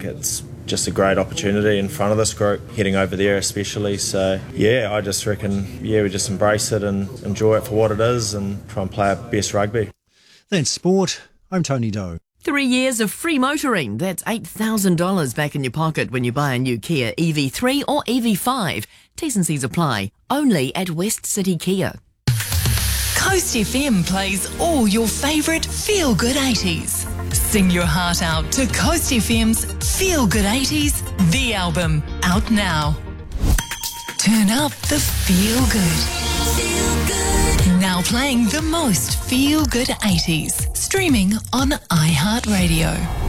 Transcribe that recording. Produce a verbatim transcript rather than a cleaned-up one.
it's just a great opportunity in front of this group, heading over there especially. So, yeah, I just reckon, yeah, we just embrace it and enjoy it for what it is and try and play our best rugby. That's sport. I'm Tony Doe. Three years of free motoring. That's eight thousand dollars back in your pocket when you buy a new Kia E V three or E V five. T's and C's apply. Only at West City Kia. Coast F M plays all your favourite feel-good eighties. Sing your heart out to Coast F M's Feel Good eighties, the album, out now. Turn up the feel good. Feel good. Now playing the most feel good eighties. Streaming on iHeartRadio.